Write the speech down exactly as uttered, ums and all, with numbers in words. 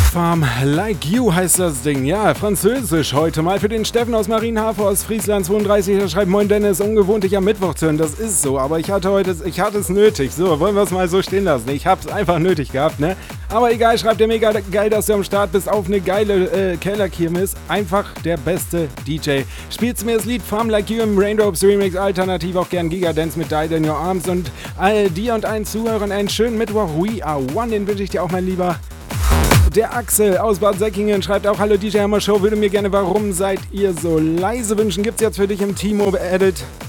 Farm Like You heißt das Ding. Ja, französisch heute mal für den Steffen aus Marienhafen aus Friesland zweiunddreißig. Der schreibt: Moin Dennis, ungewohnt dich am Mittwoch zu hören. Das ist so, aber ich hatte heute, ich hatte es nötig. So, wollen wir es mal so stehen lassen. Ich hab's einfach nötig gehabt, ne? Aber egal, schreibt er, mega geil, dass du am Start bist auf eine geile äh, Kellerkirmes. Einfach der beste D J. Spielst mir das Lied Farm Like You im Raindrops Remix, alternativ auch gern Gigadance mit Died in Your Arms. Und all dir und allen Zuhörern einen schönen Mittwoch. We are one, den wünsche ich dir auch, mein Lieber. Der Axel aus Bad Säckingen schreibt auch: Hallo D J Hammer Show, würde mir gerne Warum seid ihr so leise wünschen. Gibt's jetzt für dich im Timo Edit.